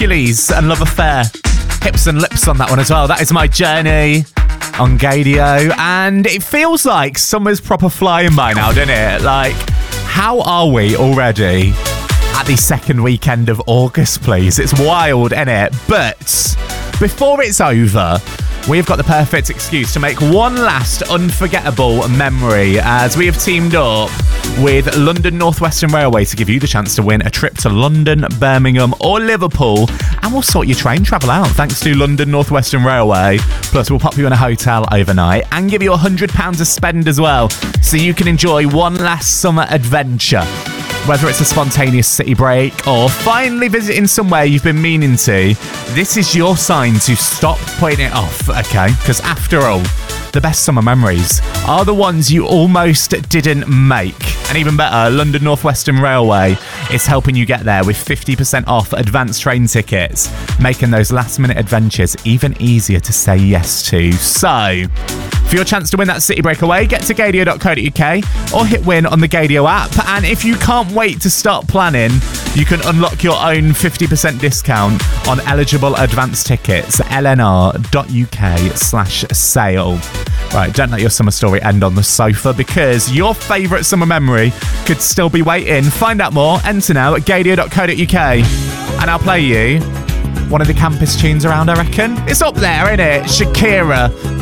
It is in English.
Hercules and Love Affair. Hips and lips on that one as well. That is My Journey on Gadio. And it feels like summer's proper flying by now, doesn't it? Like, how are we already at the second weekend of August, please? It's wild, isn't it? But before it's over, we've got the perfect excuse to make one last unforgettable memory as we have teamed up with London North Western Railway to give you the chance to win a trip to London, Birmingham or Liverpool, and we'll sort your train travel out thanks to London North Western Railway. Plus we'll pop you in a hotel overnight and give you £100 to spend as well, so you can enjoy one last summer adventure. Whether it's a spontaneous city break or finally visiting somewhere you've been meaning to, this is your sign to stop putting it off, okay? Because after all, the best summer memories are the ones you almost didn't make. And even better, London North Western Railway is helping you get there with 50% off advanced train tickets, making those last-minute adventures even easier to say yes to. So, for your chance to win that city breakaway, get to gadio.co.uk or hit win on the Gadio app. And if you can't wait to start planning, you can unlock your own 50% discount on eligible advance tickets, lnr.uk/sale. Right, don't let your summer story end on the sofa, because your favourite summer memory could still be waiting. Find out more, enter now at gadio.co.uk. And I'll play you one of the campus tunes around, I reckon. It's up there, isn't it? Shakira,